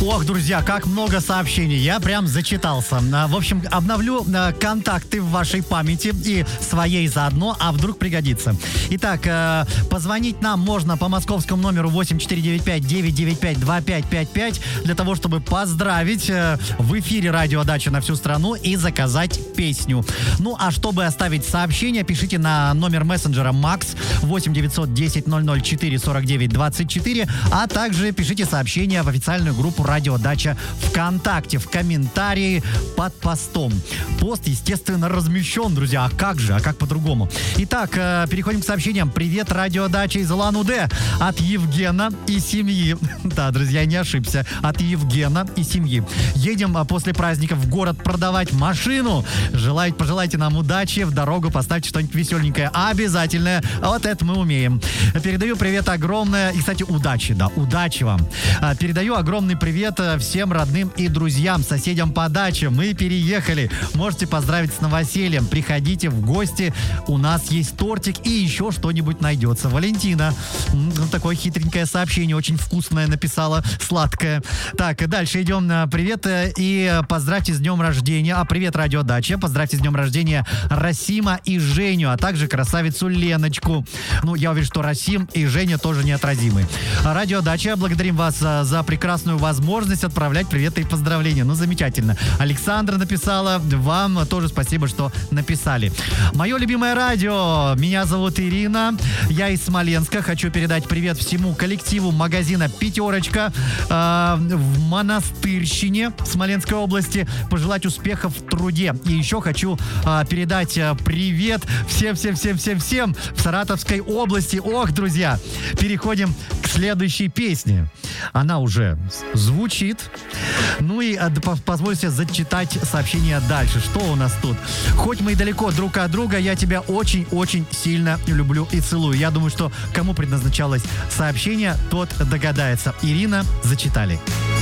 Ох, друзья, как много сообщений. Я прям зачитался. В общем, обновлю контакты в вашей памяти и своей заодно, а вдруг пригодится. Итак, позвонить нам можно по московскому номеру 8495-995-2555 для того, чтобы поздравить в эфире радиодача на всю страну и заказать песню. Ну, а чтобы оставить сообщение, пишите на номер мессенджера Макс 8-910-004-49-24, а также пишите сообщение в официальную группу «Радиодача» ВКонтакте в комментарии под постом. Пост, естественно, размещен, друзья. А как же? А как по-другому? Итак, переходим к сообщениям. Привет, радиодача из Улан-Удэ от Евгена и семьи. Да, друзья, не ошибся. От Евгена и семьи. Едем после праздников в город продавать машину. Пожелайте нам удачи в дорогу, поставьте что-нибудь веселенькое. Обязательно. Вот это мы умеем. Передаю привет огромное. И, кстати, удачи, да, удачи вам. Передаю огромный привет всем родным и друзьям, соседям по даче. Мы переехали. Можете поздравить с новосельем. Приходите в гости. У нас есть тортик и еще что-нибудь найдется. Валентина. Такое хитренькое сообщение. Очень вкусное написала. Сладкое. Так, дальше идем. Привет и поздравьте с днем рождения. Привет, радиодача. Поздравьте с днем рождения Расима и Женю, а также красавицу Леночку. Ну, я уверен, что Расим и Женя тоже неотразимы. Радиодача, благодарим вас за прекрасную возможность отправлять приветы и поздравления. Ну, замечательно. Александра написала. Вам тоже спасибо, что написали. Мое любимое радио. Меня зовут Ирина. Я из Смоленска. Хочу передать привет всему коллективу магазина «Пятерочка» в Монастырщине Смоленской области. Пожелать успехов в труде. И еще хочу передать привет всем в Саратовской области. Ох, друзья, переходим к следующей песне. Она уже звучит. Ну и позвольте зачитать сообщение дальше. Что у нас тут? Хоть мы и далеко друг от друга, я тебя очень-очень сильно люблю и целую. Я думаю, что кому предназначалось сообщение, тот догадается. Ирина, зачитали.